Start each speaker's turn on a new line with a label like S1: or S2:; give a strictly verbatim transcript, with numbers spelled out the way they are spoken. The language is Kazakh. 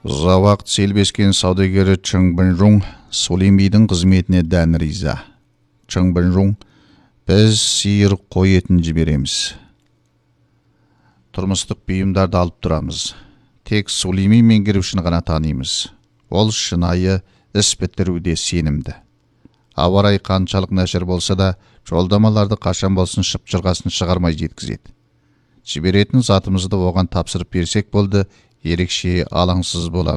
S1: Ұзақ уақыт селбескен саудагері Чың Бэнжун Сулеймидің қызметіне дән риза. Чың Бэнжун: біз сиыр қой етін жібереміз. Тұрмыстық бұйымдарды алып тұрамыз. Тек Сулейми меңгерушіні ғана танимыз. Ол шынайы іс бітіруде сенімді. Ауа райы қаншалық нашар болса да, жолдамаларды қашан болсын шып-жырғасын шығармай жеткізеді. Жіберетін затымызды оған тапсырып берсек болды, ерекше алаңсыз боламыз.